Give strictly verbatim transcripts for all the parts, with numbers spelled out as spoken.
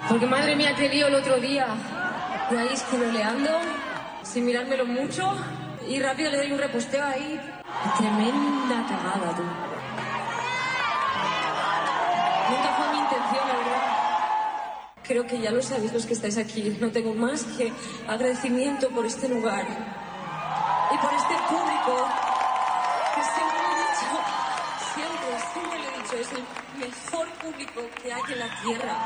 Porque madre mía, qué lío el otro día. Y ahí esquiroleando, sin mirármelo mucho, y rápido le doy un reposteo ahí. Tremenda cagada, tú. Nunca fue mi intención, la verdad. Creo que ya lo sabéis los que estáis aquí. No tengo más que agradecimiento por este lugar. Y por este público, que siempre lo he dicho, siempre, siempre lo he dicho, es el mejor público que hay en la tierra.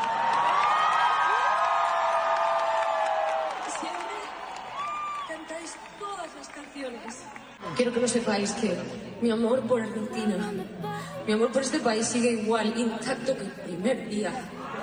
Siempre cantáis todas las canciones. Quiero que lo sepáis que mi amor por Argentina, mi amor por este país sigue igual, intacto que el primer día.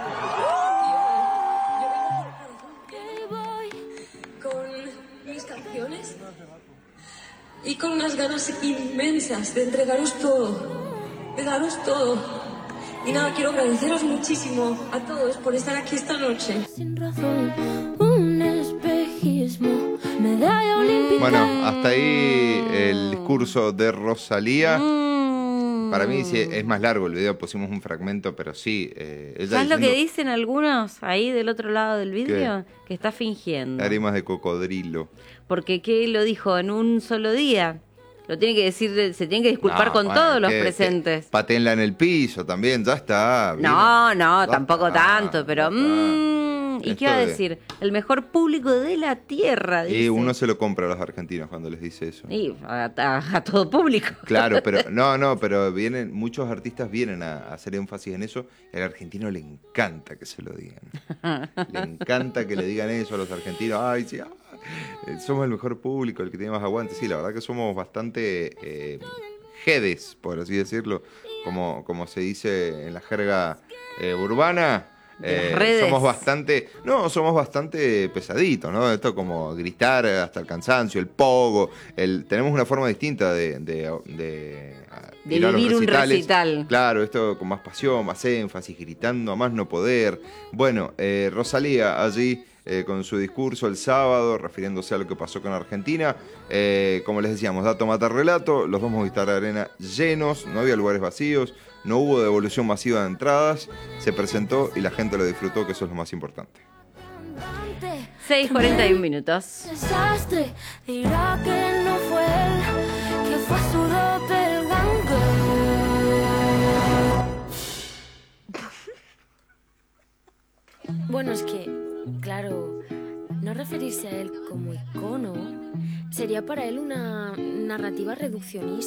Yo, yo vengo con el corazón con mis canciones y con unas ganas inmensas de entregaros todo, de daros todo. Y nada, quiero agradeceros muchísimo a todos por estar aquí esta noche. Sin razón, un espejismo, medalla olímpica. Bueno, hasta ahí el discurso de Rosalía. Mm. Para mí sí, es más largo el video, pusimos un fragmento, pero sí. Eh, ella ¿Sabes lo diciendo que dicen algunos ahí del otro lado del vidrio? Que está fingiendo. lágrimas de cocodrilo. Porque ¿qué lo dijo en un solo día? Lo tiene que decir, se tiene que disculpar No, con bueno, todos los que- presentes. que paténla en el piso también, ya está. bien. No, no, Ya tampoco está, tanto, pero... ya está. mm, ¿y Esto qué va a de- decir? El mejor público de la tierra, dice. Y uno se lo compra a los argentinos cuando les dice eso. Y a, a- a todo público. Claro, pero no, no, pero vienen, muchos artistas vienen a, a hacer énfasis en eso y al argentino le encanta que se lo digan. Le encanta que le digan eso a los argentinos. Ay, sí, ah, eh, somos el mejor público, el que tiene más aguante. Sí, la verdad que somos bastante eh, jedes, por así decirlo, como, como se dice en la jerga eh, urbana. De las Eh, redes. somos bastante, no, somos bastante pesaditos, ¿no? Esto como gritar hasta el cansancio, el pogo, el, tenemos una forma distinta de, de, de, De ir a los vivir un recitales. recital. Claro, esto con más pasión, más énfasis, gritando a más no poder. Bueno, eh, Rosalía allí eh, con su discurso el sábado, refiriéndose a lo que pasó con Argentina. Eh, como les decíamos, dato mata relato, los dos Movistar Arena llenos, no había lugares vacíos. No hubo devolución masiva de entradas, se presentó y la gente lo disfrutó, que eso es lo más importante. seis cuarenta y uno minutos. Desastre, dirá que no fue él, que fue su doppelganger. Bueno, es que, claro, no referirse a él como icono sería para él una narrativa reduccionista.